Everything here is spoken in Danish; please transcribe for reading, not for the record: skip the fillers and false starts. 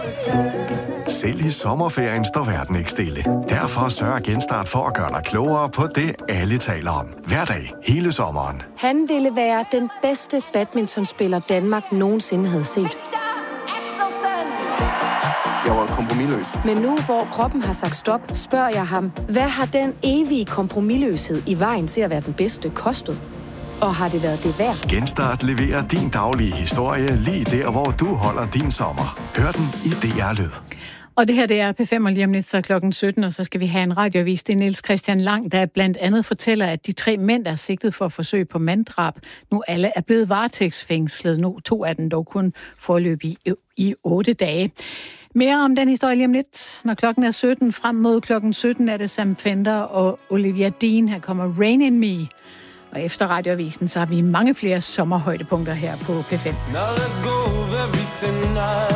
Selv i sommerferien står verden ikke stille. Derfor sørger Genstart for at gøre dig klogere på det, alle taler om. Hver dag, hele sommeren. Han ville være den bedste badmintonspiller, Danmark nogensinde havde set. Jeg var kompromisløs. Men nu, hvor kroppen har sagt stop, spørger jeg ham, hvad har den evige kompromisløshed i vejen til at være den bedste kostet? Og har det været det værd? Genstart leverer din daglige historie lige der, hvor du holder din sommer. Hør den i DR Lyd. Og det her, det er P5, og lige om lidt så klokken 17, og så skal vi have en radioavis. Det er Niels Christian Lang, der blandt andet fortæller, at de 3 mænd, der er sigtet for forsøg på manddrab, nu alle er blevet varetægtsfængslet. Nu 2 af dem dog kun foreløbig i 8 dage. Mere om den historie lige om lidt. Når klokken er 17, frem mod klokken 17 er det Sam Fender og Olivia Dean. Her kommer Rain in Me. Og efter radioavisen, så har vi mange flere sommerhøjdepunkter her på P5.